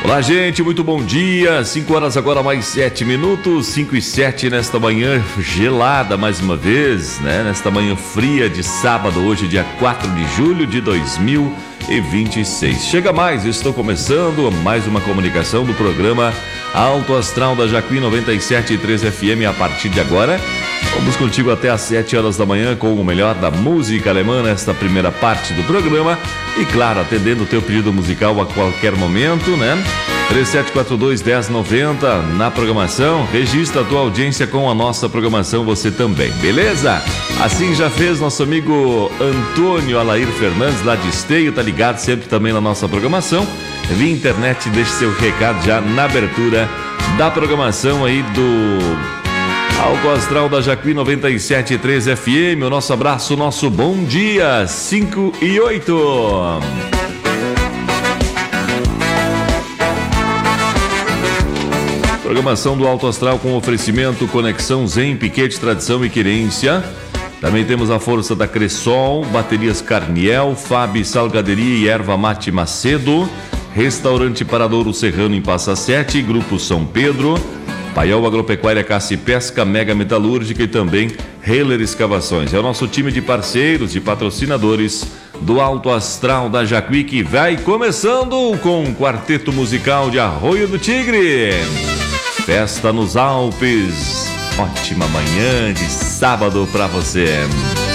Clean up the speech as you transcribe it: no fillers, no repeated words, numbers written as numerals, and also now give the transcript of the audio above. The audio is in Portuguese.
Olá, gente, muito bom dia. 5 horas agora mais 7 minutos, 5 e 7 nesta manhã gelada mais uma vez, né? Nesta manhã fria de sábado, hoje dia 4 de julho de 2026. Chega mais, estou começando mais uma comunicação do programa Alto Astral da Jacuí 97.3 FM a partir de agora. Vamos contigo até às 7 horas da manhã com o melhor da música alemã nesta primeira parte do programa. E claro, atendendo o teu pedido musical a qualquer momento, né? 3742-1090 na programação. Registra a tua audiência com a nossa programação, você também, beleza? Assim já fez nosso amigo Antônio Alair Fernandes, lá de Esteio, tá ligado sempre também na nossa programação. Via internet, deixe seu recado já na abertura da programação aí do Alto Astral da Jacuí 97.3 FM. O nosso abraço, o nosso bom dia, 5 e 8. Programação do Alto Astral com oferecimento Conexão Zen, Piquete, Tradição e Querência. Também temos a força da Cressol, Baterias Carniel, Fabi Salgaderia e Erva Mate Macedo, Restaurante Paradouro Serrano em Passa Sete, Grupo São Pedro, Paiol Agropecuária Caça e Pesca, Mega Metalúrgica e também Heiler Escavações. É o nosso time de parceiros e patrocinadores do Alto Astral da Jacuí, que vai começando com um quarteto musical de Arroio do Tigre. Festa nos Alpes. Ótima manhã de sábado pra você.